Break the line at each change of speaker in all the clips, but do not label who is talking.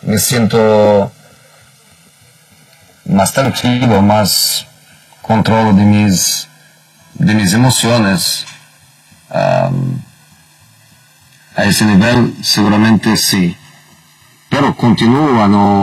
me siento más tranquilo, más control de mis emociones. A ese nivel seguramente sí, pero continúo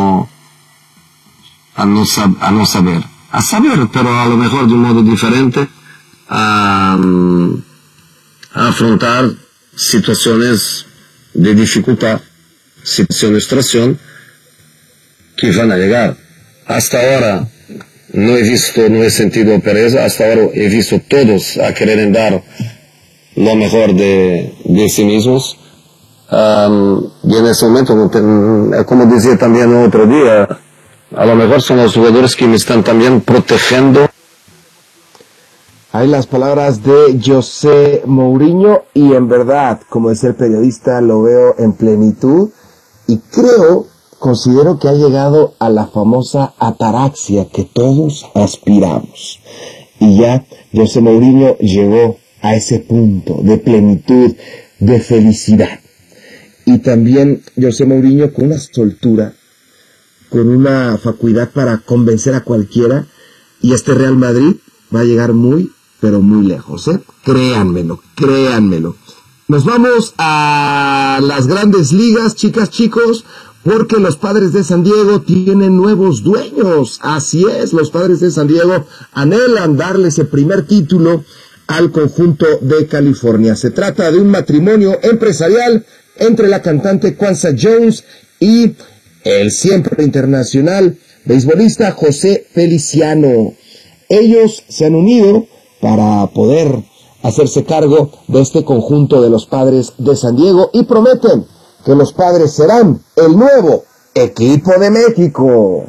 a no saber, pero a lo mejor de un modo diferente, a afrontar situaciones de dificultad, situaciones de frustración que van a llegar. Hasta ahora no he sentido pereza, hasta ahora he visto todos a querer dar lo mejor de sí mismos. Y en ese momento, como decía también otro día, a lo mejor son los jugadores que me están también protegiendo.
Hay las palabras de José Mourinho y en verdad, como decía el periodista, lo veo en plenitud y considero que ha llegado a la famosa ataraxia que todos aspiramos. Y ya José Mourinho llegó a ese punto de plenitud, de felicidad. Y también José Mourinho con una soltura, con una facultad para convencer a cualquiera, y este Real Madrid va a llegar muy, pero muy lejos, ¿eh? Créanmelo. Nos vamos a las grandes ligas, chicas, chicos, porque los Padres de San Diego tienen nuevos dueños. Así es, los Padres de San Diego anhelan darle ese primer título al conjunto de California. Se trata de un matrimonio empresarial entre la cantante Kwanzaa Jones y el siempre internacional beisbolista José Feliciano. Ellos se han unido para poder hacerse cargo de este conjunto de los Padres de San Diego y prometen que los Padres serán el nuevo equipo de México.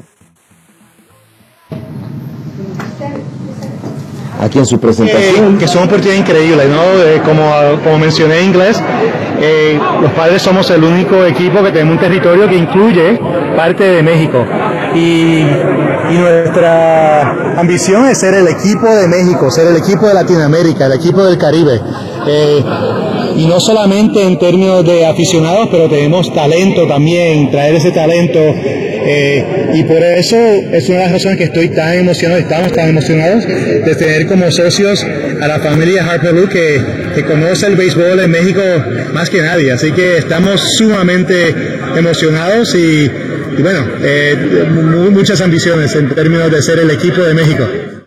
Aquí en su presentación.
Que es una oportunidad increíble, ¿no? Como mencioné en inglés, los Padres somos el único equipo que tenemos un territorio que incluye parte de México. Y nuestra ambición es ser el equipo de México, ser el equipo de Latinoamérica, el equipo del Caribe. Y no solamente en términos de aficionados, pero tenemos talento también, traer ese talento. Y por eso es una de las razones que estamos tan emocionados de tener como socios a la familia Harper Lou que conoce el béisbol en México más que nadie. Así que estamos sumamente emocionados y bueno, muchas ambiciones en términos de ser el equipo de México.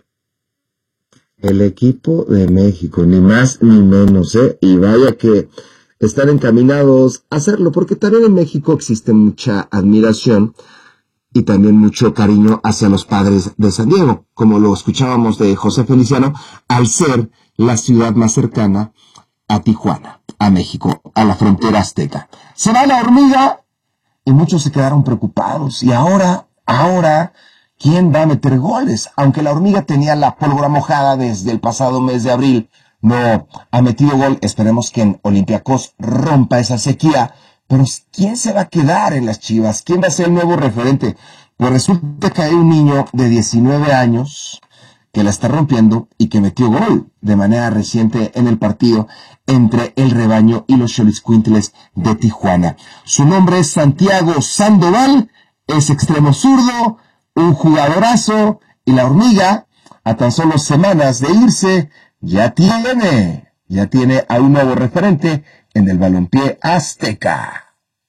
El equipo de México, ni más ni menos, ¿eh? Y vaya que están encaminados a hacerlo, porque también en México existe mucha admiración y también mucho cariño hacia los Padres de San Diego, como lo escuchábamos de José Feliciano, al ser la ciudad más cercana a Tijuana, a México, a la frontera azteca. Se va la hormiga y muchos se quedaron preocupados. Y ahora, ¿quién va a meter goles? Aunque la hormiga tenía la pólvora mojada desde el pasado mes de abril, no ha metido gol. Esperemos que en Olympiacos rompa esa sequía. Pero ¿quién se va a quedar en las Chivas? ¿Quién va a ser el nuevo referente? Pues resulta que hay un niño de 19 años que la está rompiendo y que metió gol de manera reciente en el partido entre el Rebaño y los Xoloitzcuintles de Tijuana. Su nombre es Santiago Sandoval, es extremo zurdo, un jugadorazo, y la hormiga, a tan solo semanas de irse, ya tiene a un nuevo referente en el balompié azteca.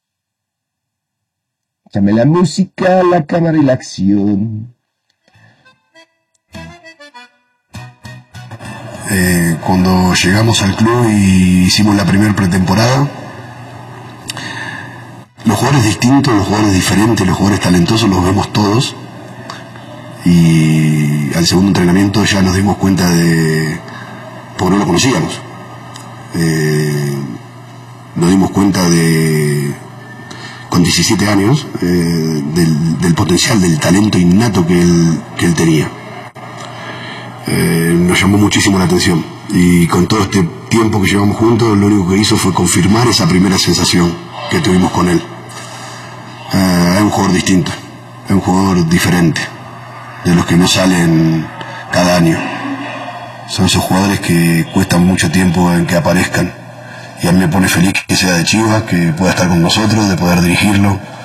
Échame la música, la cámara y la acción.
Cuando llegamos al club y hicimos la primera pretemporada, los jugadores distintos, los jugadores diferentes, los jugadores talentosos los vemos todos, y al segundo entrenamiento ya nos dimos cuenta porque no lo conocíamos, nos dimos cuenta con 17 años del potencial, del talento innato que él tenía. Nos llamó muchísimo la atención, y con todo este tiempo que llevamos juntos, lo único que hizo fue confirmar esa primera sensación que tuvimos con él. Es un jugador distinto, es un jugador diferente, de los que no salen cada año. Son esos jugadores que cuestan mucho tiempo en que aparezcan, y a mí me pone feliz que sea de Chivas, que pueda estar con nosotros, de poder dirigirlo.